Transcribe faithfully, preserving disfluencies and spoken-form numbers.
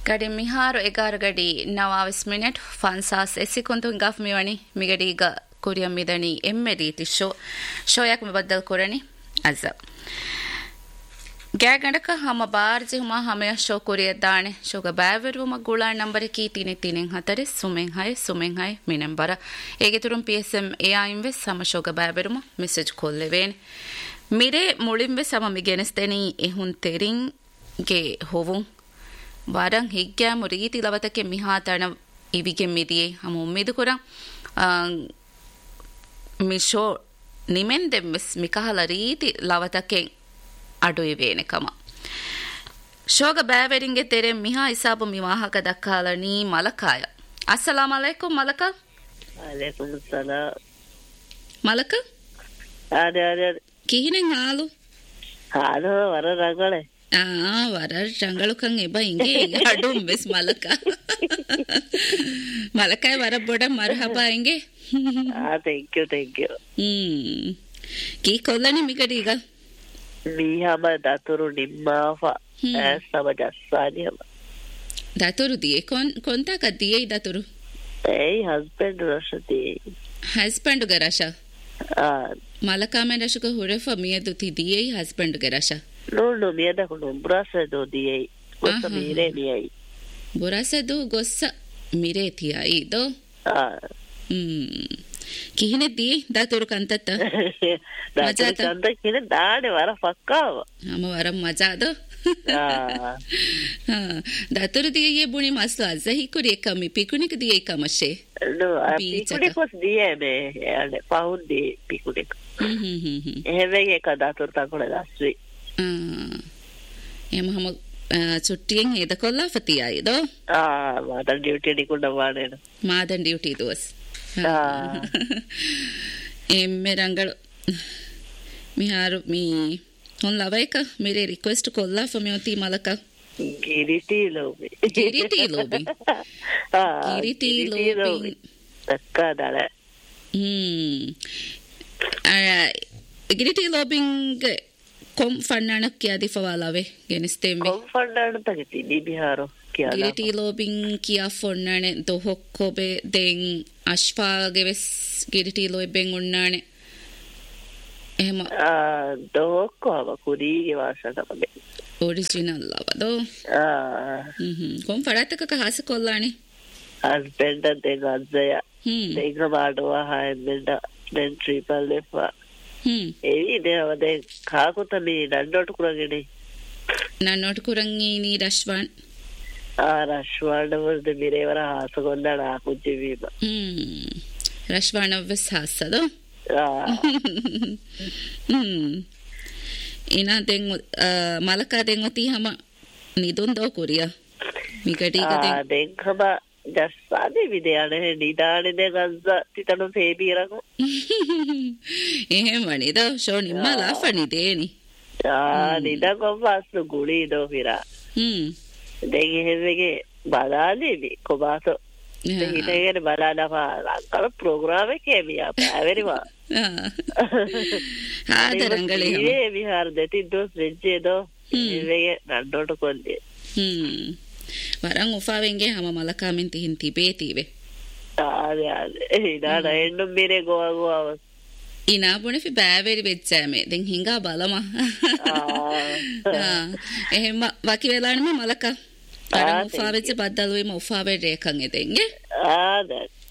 ಗಡಿ ಮಿಹಾರು ಎಗಾರು ಗಡಿ ನವಾವಿಸ್ ಮಿನಿಟ್ ಫನ್ಸಾಸ್ ಎಸ್ಸಿಕೊಂತು ಗಫ್ ಮಿವಣಿ ಮಿಗಡಿಗ ಕುರಿಯ ಮಿದಣಿ ಎಮ್ಮೆ ರೀತಿ ಶೋ ಶೋಯಾಕ್ ಬದ್ದಲ್ ಕುರಣಿ ಅಜ ಗ್ಯಾಗಂಡಕ ಹಮ ಬಾರ್ಜಿ ಹುಮ ಹಮೆಯ ಶೋ ಕುರಿಯ ದಾಣೆ ಶೋಗ ಬ್ಯಾವೆರುಮ ಗುಳಾ number Ki ತೀನಿ ತೀನಿ ಹತರೆ ಸುಮೆಂಗ್ hi ಸುಮೆಂಗ್ hi me number ಏಗೆ ತುರುಂ P S M A ಆಯಿಂ ವೆಸ್ ಸಮ ಶೋಗ ಬ್ಯಾವೆರುಮ ಮೆಸೇಜ್ ಕೊಲ್ಲೆವೇನೆ ಮಿರೆ ಮುಳಿಂ ವೆಸ್ ಸಮ ಮಿಗೆನಸ್ತೇನಿ ಎಹುನ್ ತೆರಿಂಗ್ ಗೆ ಹೋವುಂ ವಾರಂ ಹಿಗ್ಗ್ಯಾಮು ರೀತಿ ಲವತಕ್ಕೆ ಮಿಹಾತಣ ಇವಿಗೆ ಮಿದಿಯೆ ಹಮ ಉಮ್ಮಿದು ಕುರ ಮಿಶೋ ನಿಮೆನ್ ದೆಮ್ಮೆಸ್ ಮಿಕಹಲ ರೀತಿ ಲವತಕ್ಕೆ ಅಡುಯಿವೇನೆ ಕಮ ಶೋಗ ಬ್ಯಾವೆರಿಂಗೆ ತೆರೆ ಮಿಹಾ ಇಸಾಬು ಮಿವಾಹಕ ದಕ್ಕಾಲನಿ ಮಲಕಾಯ ಅಸ್ಸಲಾಮ್ ಅಲೈಕುಂ ಮಲಕ ಅಲೈಕುಂ ಸಲಾಂ ಮಲಕ ಅದೇ ಅದೇ ಕಿಹಿನೆಂ ಹಾಲು ಹಾಲು ವರ ರಂಗಳೆ ಆ ವರ ರಂಗಳು ಕಂ ಎಬ ಇಂಗೆ ಅಡು ಮಿಸ್ ಮಲಕ ಮಲಕಾಯ ವರ ಬೊಡ ಮರ್ಹಬಾ ಇಂಗೆ ಆ ಥ್ಯಾಂಕ್ ಯು ಥ್ಯಾಂಕ್ ಯು ಹ್ಮ್ ಕಿ ಕೊಲ್ಲನಿ ಮಿಗಡಿಗ ಮೀಹಮ ದತುರು ನಿಮ್ಮಾಫ ಸಮ ಜಸ್ಸಾನಿಯಮ ದತುರು ದಿಯೆ ಕೊನ್ ಕೊಂತಾಕ ದಿಯೆ ದತುರು ಏಯ್ ಹಸ್ಬೆಂಡ್ ರಶತಿ ಹಸ್ಬೆಂಡ್ ಗರಾಶ ಆ ಮಲಕಾಮೆ ರಶಕ ಹುರಫ ಮಿಯದು ತಿ ದಿಯೆ ಹಸ್ಬೆಂಡ್ ಗರಾಶ ನೋಡು ಮಿಯದ ಕೊಂಡು ಬ್ರಾಸದು ದಿಯೆ ಗೊತ್ತ ಮೀರೆ ನಿಯೈ ಬೊರಾಸದು ಗೊಸ್ಸ ಮಿರೆ ತಿಯೈ ದೋ ಆ ಹ್ಮ್ ಕಿಹಿನೆ ದಿ ದತುರು ಕಂತತ್ತ ಮಜಾ ಕಂತ ಕಿನೆ ದಾಡೆ ವರ ಪಕ್ಕಾವ ಹಮ ವರ ಮಜಾ ದೋ ಹಾ ದತುರು ದಿಯೆ ಬುಣಿ ಮಸ್ತು ಅಜಹಿ ಕುರಿ ಕಮ್ಮಿ ಪಿಕುನಿಕ ದಿಯೆ ಕಮಶೆ ನೋ ಪಿಕುನಿಕ ಕೊಸ್ ದಿಯೆ ಮೆ ಅಲೆ ಪೌಂಡ್ ದಿ ಪಿಕುನಿಕ ಹ್ಮ್ ಹ್ಮ್ ಹ್ಮ್ ಹ್ಮ್ ಹೆವೆಗೆ ಕ ದತುರು ತಕೊಳ ದಾಸ್ವಿ ಆ ಎಮ ಹಮ ಚುಟ್ಟಿಯಂ ಹೇದ ಕೊಲ್ಲ ಫತಿಯಾಯಿ ದೋ ಆ ಮಾದನ್ ಡ್ಯೂಟಿ ನಿಕುಂಡ ಮಾನೇನ ಮಾದನ್ ಡ್ಯೂಟಿ ದೋಸ್ ಎಮ್ಮೆ ರಂಗಳು ಮಿಹಾರು ಮೀ ಹೊನ್ ಲವೈಕ ಮೇರೆ ರಿಕ್ವೆಸ್ಟ್ ಕೊಲ್ಲ ಫಮ್ಯೋತಿ ಮಲಕ ಗಿರಿಟಿ ಲೋಬಿ ಗಿರಿಟಿ ಲೋಬಿ ಗಿರಿಟಿ ಲೋಬಿ ತಕ್ಕದಳೆ ಹ್ಮ್ ಗಿರಿಟಿ ಲೋಬಿಂಗ್ ಕೊಂ ಫಣ್ಣಣಕ್ಕೆ ಅದಿಫವಾಲವೆ ಗೆನಿಸ್ತೇವೆ ಕೊಂ ಫಣ್ಣಣ ತಗತಿ ಬಿಹಾರು ಗಿರಿಟಿ ಲೋಬಿಂಗ್ ಕಿಯಾ ಫೊಣ್ಣಣೆ ದೊಹೊಕ್ಕೊಬೆ ದೆಂ ಅಶ್ಫಾಗೆ ವೆಸ್ ಗಿರಿಟಿ ಲೋಬೆಂಗ್ ಉಣ್ಣಾಣೆ එහෙම දෝක්කව කුරීගේ වාසකමගේ ඔරිජිනල් ලවදෝ ආ හ්ම් කොම් ෆඩාතක හාස කොල්ලානේ හස්බෙන්ඩ් දෙක අද්දය හ්ම් දෙක බාඩවා හයිබෙන්ඩ් දෙන් ට්‍රිපල් එෆා හ්ම් එවි දේවදේ කාකුත මේ නන්නොට කුරගෙන නන්නොට කුරන්ගී නී රශ්වන් ආ රශ්වාන වර්ද මිරේවර හාස කොන්දාන ආකුච්චි වීම හ්ම් රශ්වාන වස් හාසදෝ ina den malaka den oti hama nidun do kuriya mikati ka den den khaba jassade videyane nidane de gazza titanu sebirako ehema nida sho nimma lafani deni ah nida ko pasu guli do pira hmm den hevege badali bi kobaso හිතගෙන බලනවා ලංකල programme එකේ මියා පැවරිවා ආදරංගලේ ඉවේ විහාර දෙති දොස් වෙච්චේ දෝ ඉවේ නඩොට කොල්ලේ හ්ම් වරන් උෆාවෙන්ගේ හැම මලකාමින් තිහින් තිබේතිවේ ආද ආද ඉදාන එන්න මිරේ ගෝවා ගෝවා ඉනා බොනේ ෆි බෑවෙරි වෙච්චෑමේ දැන් හිඟා බලම ආ එහෙම වකි වෙලානේ මලකා අර උෆාවෙච්ච බද්දලුවේම උෆාවේ රේකන් එදෙන්ගේ ආද